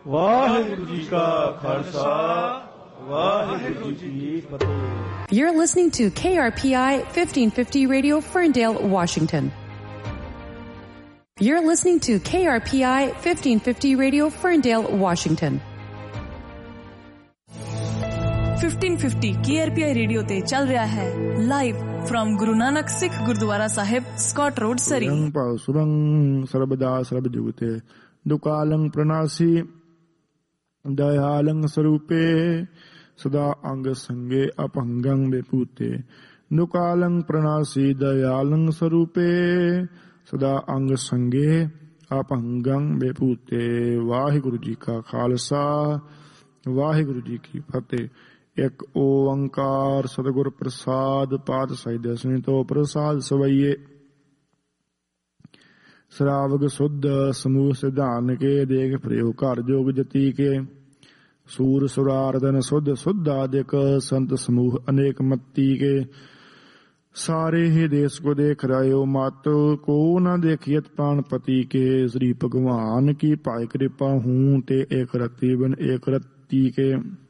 ਵਾਹਿਗੁਰੂ ਜੀ ਕਾ ਖਾਲਸਾ, ਵਾਹਿਗੁਰੂ ਜੀ ਕੀ ਫਤਿਹ। You're listening to KRPI 1550 Radio, Ferndale, Washington. You're listening to KRPI 1550 Radio, Ferndale, Washington. 1550 KRPI radio ਤੇ ਚੱਲ ਰਿਹਾ ਹੈ live firm Guru Nanak ਸਿੱਖ ਗੁਰਦੁਆਰਾ ਸਾਹਿਬ, Scott road, ਸਰੀ। ਸੁਰੰ ਸਰਬਦਾ ਸਰਬ ਜੁਗਤੇ ਦੁਕਾਲੰ ਪ੍ਰਣਾਸੀ ਦਇਆਲੰ ਸਰੂਪੇ ਸਦਾ ਅੰਗ ਸੰਗੇ ਅਪੰਗੰ ਬੇਪੂਤੇ। ਦੁਕਾਲੰ ਪ੍ਰਣਾਸੀ ਦਇਆਲੰ ਸਰੂਪੇ ਸਦਾ ਅੰਗ ਸੰਗੇ ਅਪੰਗੰ ਬੇਪੂਤੇ। ਵਾਹਿਗੁਰੂ ਜੀ ਕਾ ਖਾਲਸਾ, ਵਾਹਿਗੁਰੂ ਜੀ ਕੀ ਫਤਿਹ। ਇੱਕ ਓੰਕਾਰ ਸਤਿਗੁਰ ਪ੍ਰਸਾਦ, ਪਾਤਸ਼ਾਹੀ ਦਸਵੀਂ ਤੋਂ ਪ੍ਰਸਾਦ ਸਵਈਏ। ਸ਼ਰਾਵਗ ਸੁਧ ਸਮੂਹ ਸਿਧਾਨ ਕੇ ਦੇਖ ਪ੍ਰਯੋ ਘਰ ਜੋਗ ਜਤੀ ਕੇ। ਸੂਰ ਸੁਰਾਰਦਨ ਸੁਧ ਸੁਧਾਦਿਕ ਸੰਤ ਸਮੂਹ ਅਨੇਕ ਮਤੀ ਕੇ। ਸਾਰੇ ਹੀ ਦੇਸ਼ ਕੋ ਦੇਖ ਰਾਇਓ ਮਤ ਕੋ ਨ ਦੇਖੀਤ ਪ੍ਰਾਣਪਤੀ ਕੇ। श्री भगवान की पाय कृपा हूँ ते एक रति बन एक रति के।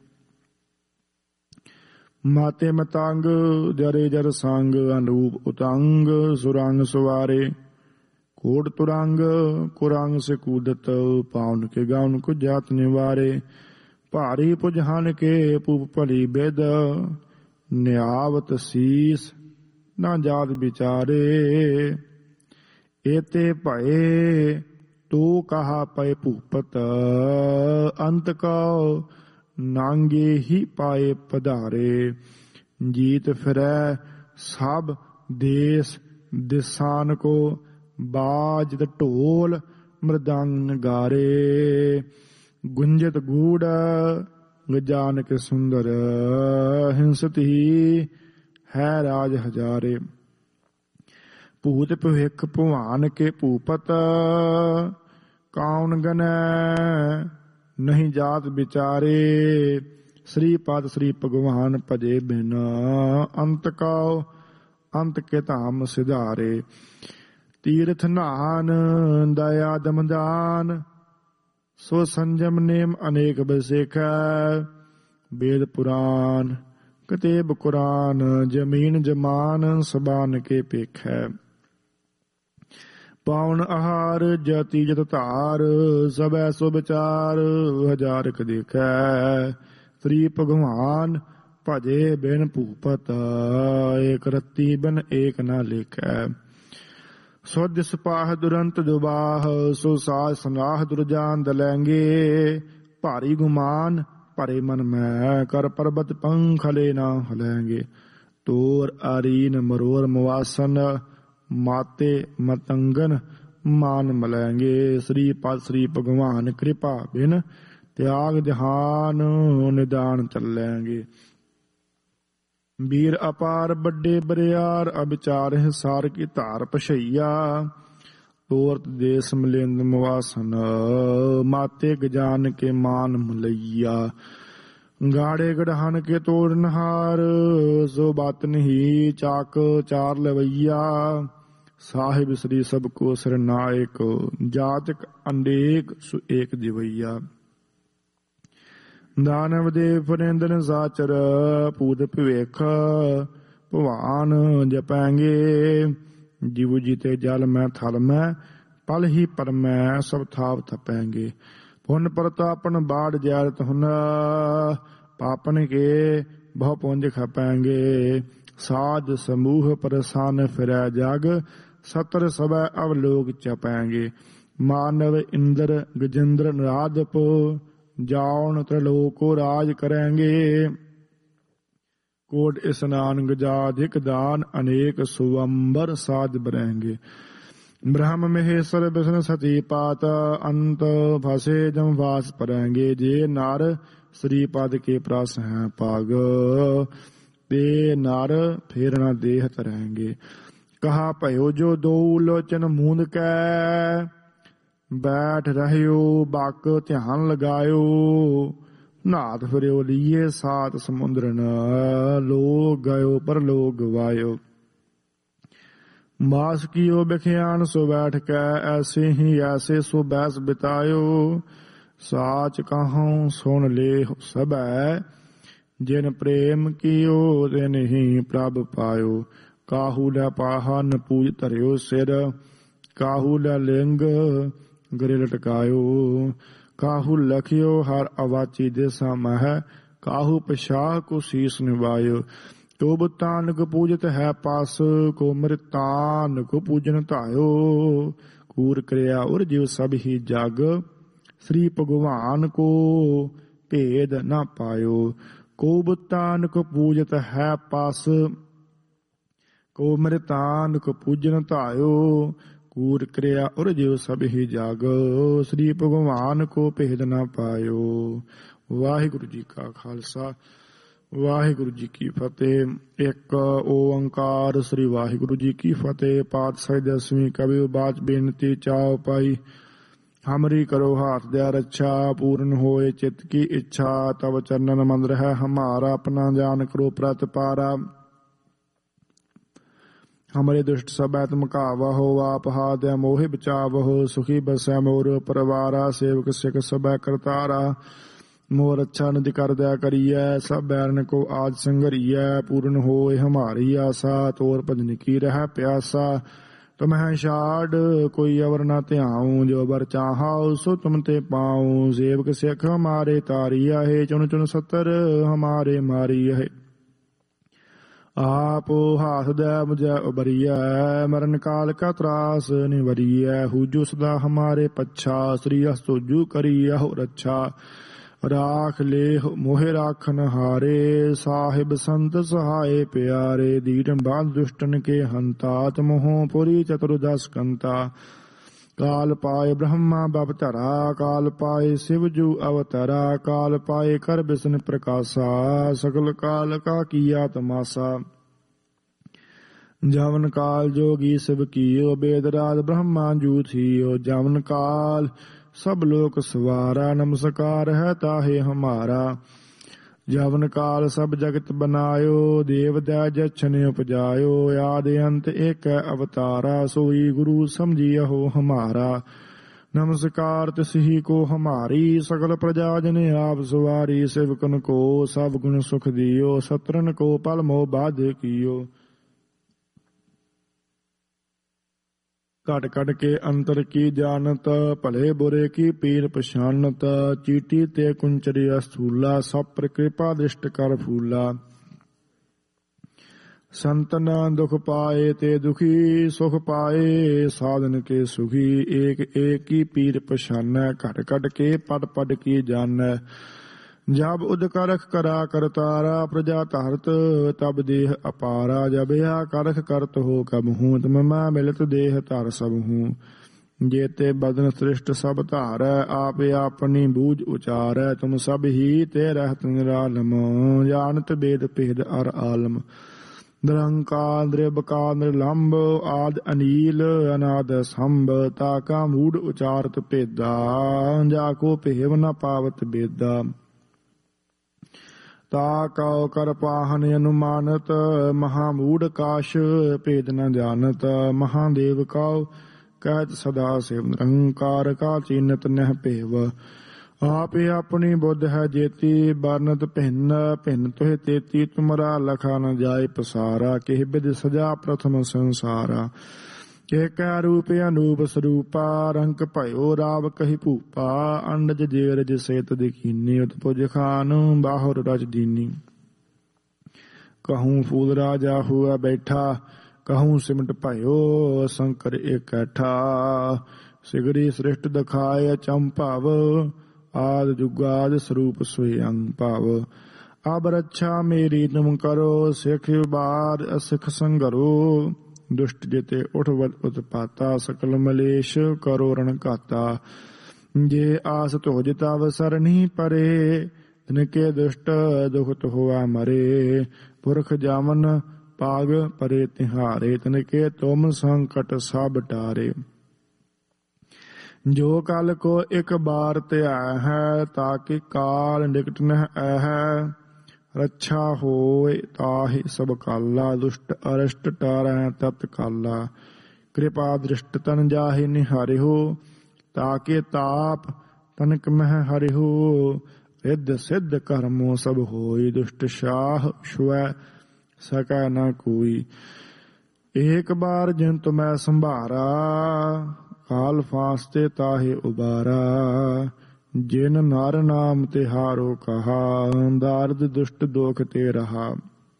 माते मतंग जरे जर संग अनूप उतंग सुरंग सुवारे। कोट तुरंग कुरंग से कूदत पाउन के गाउन को जात निवारे। भारी पुजहान के पुप भली बेद न्यावत शीस न जात बिचारे। एते भये तो कहा पय भूपत अंत का नांगे ही पाए पधारे। जीत फिरै सब देश दिसान को बाजत ढोल मृदंग नगारे। गुंजत गूढ़ गजान के सुंदर हिंसत ही है राज हजारे। भूत भविख भुवान के भूपत कौन गन नहीं जात बिचारे। श्रीपद श्री भगवान भजे बिन अंत का अंत के धाम सिधारे। तीर्थ नान दया दमदान सो संजम नेम अनेक बसेख। वेद पुराण कतेब कुरान जमीन जमान सबान के पेख। पावन आहार जति जत धार सबै सो विचार हजारक देख। श्री भगवान भजे बिन भूपत एक रत्ती बिन एक न लेख। सुध सिपाह दुरंत दुबाह सो साज सनाह दुरजान दलेंगे। भारी गुमान भरे मन में कर पर्वत पंखले न हलेंगे। तोर आरीन मरोर मवासन माते मतंगन मान मलेंगे। श्री पद श्री भगवान कृपा बिन त्याग जहान निदान चलेंगे। वीर अपार बड़े बरियार अविचार हिसार की धार पछैया। तोरत देश मिलिंद मवासन माते गजान के मान मलैया। गाड़े गढ़ान के तोड़ नहार सो बात नहीं चाक चार लवैया। साहिब श्री सबको सरनायक जातक अनेक सु एक दिवैया। दानव देव फरेंद्र साचर पूत भविख भवान जपैंगे। जीव जीते जल में थल में पल ही पर में सब थाप थपेंगे। पुन प्रतापन बाढ़ जैरत हुन पापन के बहु पुंज खपेंगे। साध समूह परसान फिरै जग सतर सब अवलोक चपेंगे। मानव इंद्र गजेंद्र नारदप जाउन त्रिलोक को राज करेंगे। कोट स्नान गजाधिक दान अनेक सुवंबर साध बरेंगे। ब्रह्म महेश्वर विष्णु सती पात अंत फसे जम वास परेंगे। जे नार श्रीपद के प्रस हैं पाग ते नार फेर न देह तरेंगे। कहा भयो जो दो लोचन मूंद कै बैठ रहियो बाक ध्यान लगायो। नाथ फिरियो लिए सात समुद्र न लोग गयो पर लोग गवायो। मास कियो बिख्यान सो बैठ कै ऐसे ही ऐसे सो बैस बितायो। ਸਾਚ ਕਹਉ ਸੁਣ ਲੇਹੁ ਸਭੈ, ਜਿਨ ਪ੍ਰੇਮ ਕੀਓ ਤਿਨ ਹੀ ਪ੍ਰਭ ਪਾਇਓ। ਕਾਹੂ ਲੈ ਪਾਹਨ ਪੂਜ ਧਰਿਓ ਸਿਰ, ਕਾਹੂ ਲੈ ਲਿੰਗ ਗਰੇ ਲਟਕਾਇਓ। ਕਾਹੂ ਲਖਿਓ ਹਰ ਅਵਾਚੀ ਦੇਸਾ ਮਹਿ, ਕਾਹੂ ਪਛਾਹ ਕੋ ਸੀਸ ਨਿਵਾਇਓ। ਕੋ ਬਤਾਨਕ ਪੂਜਤ ਹੈ ਪਸ, ਕੋ ਮ੍ਰਿਤਾਨਕ ਪੂਜਨ ਧਾਇਓ। ਕੂਰ ਕਰਿਆ ਉਰ ਜਿਵ ਸਭ ਹੀ ਜਗ, ਸ੍ਰੀ ਭਗਵਾਨ ਕੋ ਭੇਦ ਨਾ ਪਾਇਓ। ਕੋ ਬਤਾਨਕ ਪੂਜਤ ਹੈ ਪਸ, ਕੋ ਮ੍ਰਿਤਾਨਕ ਪੂਜਨ ਧਾਇਓ। ਕੂਰ ਕਰਿਆ ਉਰ ਜਿਵ ਸਭ ਹੀ ਜਗ, ਸ੍ਰੀ ਭਗਵਾਨ ਕੋ ਭੇਦ ਨਾ ਪਾਇਓ। ਵਾਹਿਗੁਰੂ ਜੀ ਕਾ ਖਾਲਸਾ, ਵਾਹਿਗੁਰੂ ਜੀ ਕੀ ਫਤਿਹ। ਇੱਕ ਓੰਕਾਰ ਸ੍ਰੀ ਵਾਹਿਗੁਰੂ ਜੀ ਕੀ ਫਤਿਹ। ਪਾਤਸ਼ਾਹੀ ਦਸਵੀਂ ਕਬਿਓ ਬਾਚ ਬੇਨਤੀ ਚਾਉ ਪਾਈ, ਹਮਰੀ ਕਰੋ ਹਾਥ ਦਿਆ ਰੱਛਾ। ਪੂਰਨ ਹੋਏ ਚਿਤ ਕੀ ਇੱਛਾ, ਤਬ ਚਰਨਨ ਮੰਦਰ ਹੈ ਹਮਾਰਾ। ਆਪਣਾ ਜਾਨ ਕਰੋ ਪ੍ਰਤਪਾਰਾ, ਹਮਰੇ ਦੁਸ਼ਟ ਸਭੈ ਤੁਮ ਘਾਵਹੁ। ਆਪ ਹਾਦਿ ਮੋਹਿ ਬਚਾਵਹੁ, ਸੁਖੀ ਬਸੈ ਮੋਰ ਪਰਵਾਰਾ। ਸੇਵਕ ਸਿਖ ਸਭੈ ਕਰਤਾਰਾ, ਮੋਰ ਅੱਛਾ ਨਿਧਿ ਕਰ ਦਿਆ ਕਰੀਐ। ਸਭ ਬੈਰਨ ਕੋ ਆਜ ਸੰਗਰੀਐ, ਪੂਰਨ ਹੋਏ ਹਮਾਰੀ ਆਸਾ। ਤੋਰ ਭਜਨ ਕੀ ਰਹਿ ਪਿਆਸਾ, ਤੁਮਹਿ ਛਾੜ ਕੋਈ ਅਵਰ ਨਾ ਧਿਆਉ। ਜੋ ਬਰ ਚਾਹਾਉ ਸੋ ਤੁਮ ਤੇ ਪਾਉ। ਸੇਵਕ ਸਿਖ ਹਮਾਰੇ ਤਾਰੀ ਆਹੇ, ਚੁਣ ਚੁਣ ਸੱਤਰ ਹਮਾਰੇ ਮਾਰੀ ਆਹੇ। ਆਪ ਹਾਥ ਦੈ ਮੁਝੈ ਉਬਰੀਐ, ਮਰਨ ਕਾਲ ਕਾ ਤਰਾਸ ਨਿਵਰੀਐ। ਹੂਜੋ ਸਦਾ ਹਮਾਰੇ ਪੱਛਾ, ਸ੍ਰੀ ਹਸਤੋਜੂ ਕਰੀਐਹੁ ਰੱਛਾ। ਰਾਖ ਲੇਹੁ ਮੋਹਿ ਰਾਖਨ ਹਾਰੇ, ਸਾਹਿਬ ਸੰਤ ਸਹਾਏ ਪਿਆਰੇ। ਦੀਨ ਬਾਂਧ ਦੁਸ਼ਟਨ ਕੇ ਹੰਤਾ, ਤੁਮਹੁ ਪੁਰੀ ਚਤੁਰਦਸ ਕੰਤਾ। ਕਾਲ ਪਾਏ ਬ੍ਰਹਮਾ ਬਪ ਧਰਾ, ਕਾਲ ਪਾਏ ਸਿਵ ਜੂ ਅਵਤਰਾ। ਕਾਲ ਪਾਏ ਕਰ ਬਿਸ਼ਨ ਪ੍ਰਕਾਸ਼ਾ, ਸਗਲ ਕਾਲ ਕਾ ਕੀਆ ਤਮਾਸਾ। ਜਵਨ ਕਾਲ ਜੋਗੀ ਸਿਵ ਕੀਓ, ਬੇਦ ਰਾਜ ਬ੍ਰਹਮਾ ਜੂ ਥੀਓ। ਜਵਨ ਕਾਲ ਸਭ ਲੋਕ ਸਵਾਰਾ, ਨਮਸਕਾਰ ਹੈ ਤਾਹੇ ਹਮਾਰਾ। ਜਵਨ ਕਾਲ ਸਭ ਜਗਤ ਬਨਾਇਓ, ਦੇਵ ਦੈ ਜਛਨ ਉਪਜਾਇਓ। ਆਦ ਅੰਤ ਏਕ ਅਵਤਾਰਾ, ਸੋਈ ਗੁਰੂ ਸਮਝੀਅਹੁ ਹਮਾਰਾ। ਨਮਸਕਾਰ ਤਿਸਹੀ ਕੋ ਹਮਾਰੀ, ਸਗਲ ਪ੍ਰਜਾ ਜਨ ਆਪ ਸਵਾਰੀ। ਸੇਵਕਨ ਕੋ ਸਭ ਗੁਣ ਸੁਖ ਦਿਓ, ਸਤਰਨ ਕੋ ਪਲ ਮੋਹ ਬਾਧ ਕੀਓ। ਘਟ ਘਟ ਕੇ ਅੰਤਰ ਕੀ ਜਾਣਤ, ਭਲੇ ਬੁਰੇ ਕੀ ਪੀਰ ਪਛਾਨਤ। ਚੀਟੀ ਤੇ ਕੁੰਚਰੀ ਅਸਥੂਲਾ, ਸਭ ਪਰ ਕਿਰਪਾ ਦ੍ਰਿਸ਼ਟ ਕਰ ਫੂਲਾ। ਸੰਤਨ ਦੁਖ ਪਾਏ ਤੇ ਦੁਖੀ, ਸੁਖ ਪਾਏ ਸਾਧਨ ਕੇ ਸੁਖੀ। ਏਕ ਏਕ ਕੀ ਪੀਰ ਪਛਾਨੈ, ਘਟ ਘਟ ਕੇ ਪੜ ਪੜ ਕੀ ਜਾਣੈ। ਜਬ ਉਦ ਕਰਖ ਕਰਾ ਕਰਤਾਰਾ, ਪ੍ਰਜਾ ਧਰਤ ਤਬ ਦੇਹ ਅਪਾਰਾ। ਜਬ ਆ ਕਰਖ ਕਰਤ ਹੋ ਕਬ ਹੂੰ, ਤੁਮ ਮੈਂ ਮਿਲਤ ਦੇਹ ਧਰ ਸਭ ਹੂੰ। ਜੇਤੇ ਬਦਨ ਸ੍ਰਿਸ਼ਟ ਸਭ ਧਾਰੈ, ਆਪ ਆਪਣੀ ਬੂਝ ਉਚਾਰੈ। ਤੁਮ ਸਭ ਹੀ ਤੇ ਰਹਿਤ ਨਿਰਾਲਮ, ਜਾਣਤ ਬੇਦ ਭੇਦ ਅਰ ਆਲਮ। ਨਿਰੰਕਾਰ ਨਿਰਬਕਾਰ ਨਿਰਲੰਭ, ਆਦ ਅਨੀਲ ਅਨਾਦ ਸੰਭ। ਤਾਕਾ ਮੂੜ ਉਚਾਰਤ ਭੇਦਾ, ਜਾ ਕੋ ਭੇਵ ਨ ਪਾਵਤ ਬੇਦਾ। ਤਾ ਕਉ ਕਰ ਪਾਹਨ ਅਨੁਮਾਨਤ, ਮਹਾਮੂੜ ਕਾਸ਼ ਭੇਦ ਨ ਜਾਣਤ। ਮਹਾਦੇਵ ਕਉ ਕਹਿਤ ਸਦਾ ਸੇਵ, ਨਿਰੰਕਾਰ ਕਾ ਚੀਨਤ ਨਹਿ ਭੇਵ। ਆਪੇ ਆਪਣੀ ਬੁੱਧ ਹੈ ਜੇਤੀ, ਬਰਨਤ ਭਿੰਨ ਭਿੰਨ ਤੋਹਿ ਤੇਤੀ। ਤੁਮਰਾ ਲਖਾ ਨ ਜਾਏ ਪਸਾਰਾ, ਕਿਹ ਬਿਦ ਸਜਾ ਪ੍ਰਥਮ ਸੰਸਾਰਾ। ਕਿਹ ਕੈ ਰੂਪ ਅਨੂਪ ਸਰੂਪਾ, ਰੰਕ ਭਇਓ ਰਾਵ ਕਹੀ ਭੂਪਾ। ਅੰਡਜ ਜੇਰਜ ਸੇਤ ਦਿਖੀਨੀ, ਉਤਪੁਜ ਖਾਨ ਬਾਹੁਰ ਰਚ ਦੀਨੀ। ਕਹੂੰ ਫੂਲ ਰਾਜਾ ਹੁਆ ਬੈਠਾ, ਕਹੂੰ ਸਿਮਟ ਭਇਓ ਸ਼ੰਕਰ ਇਕੱਠਾ। ਸਿਗਰੀ ਸ੍ਰਿਸ਼ਟ ਦਿਖਾਏ ਅਚੰਭਵ, ਆਦ ਜੁਗਾਦ ਸਰੂਪ ਸਵਯੰ ਭਵ। ਅਬ ਰੱਛਾ ਮੇਰੀ ਤੁਮ ਕਰੋ, ਸਿੱਖ ਬਾਦ ਅਸਿਖ ਸੰਗਰੋ। ਦੁਸ਼ਟ ਜਿਤੇ ਉਠ ਉਤਪਾਤਾ, ਸਕਲ ਮਲੇਸ਼ ਕਰੋ ਰਣ ਘਾਤਾ। ਜੇ ਆਸ ਧੋਜ ਤਵ ਸਰਨੀ ਪਰੇ, ਤਿਨਕੇ ਦੁਸ਼ਟ ਦੁਖਤ ਹੋਆ ਮਰੇ। ਪੁਰਖ ਜਾਮਨ ਪਾਗ ਪਰੇ ਤਿਹਾਰੇ, ਤਿਨਕੇ ਤੁਮ ਸੰਕਟ ਸਭ ਟਾਰੇ। ਜੋ ਕਲ ਕੋ ਇੱਕ ਬਾਰ ਧਿਆ ਹੈ, ਤਾਕਿ ਕਾਲ ਨਿਕਟ ਨਹਿ ਐਹੈ। ਰੱਛਾ ਹੋਏ ਤਾਹਿ ਸਭ ਕਾਲਾ, ਦੁਸ਼ਟ ਅਰਸ਼ਟ ਟਾਰੈ ਤਤ ਕਾਲਾ। ਕਿਰਪਾ ਦ੍ਰਿਸ਼ਟ ਤਨ ਜਾਹਿ ਨਿਹਾਰਿਓ, ਤਾਕੇ ਤਾਪ ਤਨਕ ਮਹਿ ਹਰਿਹੁ ਰਿੱਧ ਸਿੱਧ ਕਰਮੋ ਸਭ ਹੋਈ ਦੁਸ਼ਟ ਸ਼ਾਹ ਛੁਐ ਸਕੈ ਨ ਕੋਈ। ਏਕ ਬਾਰ ਜਿਨ ਤੁਮੈ ਸੰਭਾਰਾ ਕਾਲ ਫਾਸਤੇ ਤਾਹੇ ਉਬਾਰਾ। ਜਿਨ ਨਰ ਨਾਮ ਤਿਹਾਰੋ ਕਹਾ ਦਾਰਦ ਦੁਸ਼ਟ ਦੋਖ ਤੇ ਰਹਾ।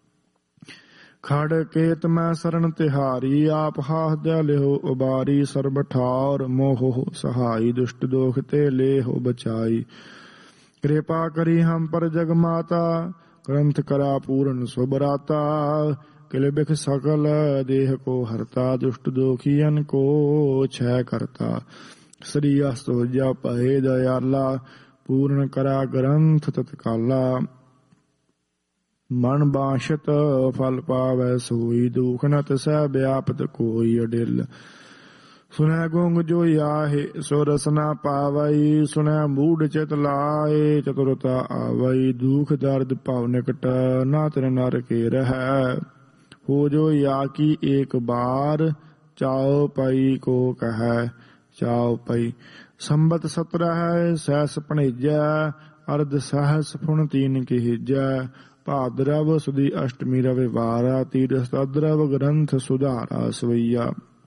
ਖੜ ਕੇਤ ਮੈਂ ਸਰਣ ਤਿਹਾਰੀ ਆਪ ਹਾਥ ਦੇ ਲਿਓ ਉਬਾਰੀ। ਸਰਬ ਠਾਰ ਮੋਹ ਸਹਾਈ ਦੁਸ਼ਟ ਦੋਖ ਤੇ ਲੇਹੁ ਬਚਾਈ। ਕਿਰਪਾ ਕਰੀ ਹਮ ਪਰ ਜਗ ਮਾਤਾ ਗ੍ਰੰਥ ਕਰਾ ਪੂਰਨ ਸੁਬਰਾਤਾ। ਕਿਲ ਬਿਖ ਸਕਲ ਦੇਹ ਕੋ ਹਰਤਾ ਦੁਸ਼ਟ ਦੋਖੀਅਨ ਕੋ ਛੈ ਕਰਤਾ। ਸ੍ਰੀ ਅਸਤੋਜਾ ਪਏ ਦਇਆਲਾ ਪੂਰਨ ਕਰਾ ਗ੍ਰੰਥ ਤਤਕਾਲਾ। ਮਨ ਬਾਸ਼ਤ ਫਲ ਪਾਵੈ ਸੋਈ ਦੁਖ ਨ ਤਿਸੈ ਵਿਆਪਤ ਕੋਈ ਅਡਿਲ। ਸੁਨੈ ਗੁੰਗ ਜੋ ਆਹੇ ਸੋ ਰਸਨਾ ਪਾਵਈ। ਸੁਨੈ ਮੂੜ ਚਿਤ ਲਾਏ ਚਤੁਰਤਾ ਆਵਈ। ਦੁਖ ਦਰਦ ਭਵ ਨਿਕਟ ਨਾ ਤਿਨ ਨਰ ਕੇ ਰਹੈ। ਹੋ ਜੋ ਆ ਕੀ ਏਕ ਬਾਰ ਚਾਉ ਪਈ ਕੋ ਕਹੈ। ਚਾਉ ਪਈ ਸੰਬਤ 17 ਸੈਸ ਭਣੇਜੈ। ਅਰਧ ਸਹਸ ਫੁਣ ਤੀਨ ਕਹਿਜੈ। ਭਾਦਰਵ ਸੁਦੀ ਅਸ਼ਟਮੀ ਰਵਿਵਾਰਾ। ਤੀਰਥ ਤਦਰਵ ਗ੍ਰੰਥ ਸੁਧਾਰਾ ਸਵਈਆ।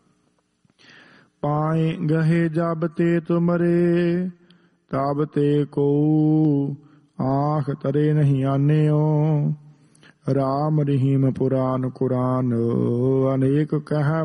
ਪਾਏ ਗਹੇ ਜਬ ਤੇ ਤੁਮਰੇ ਤਬ ਤੇ ਕੋ ਆਖ ਤਰੇ ਨਹੀਂ ਆਨਿਓ। ਰਾਮ ਰਹੀਮ ਪੁਰਾਨ ਕੁਰਾਨ ਅਨੇਕ ਕਹਿ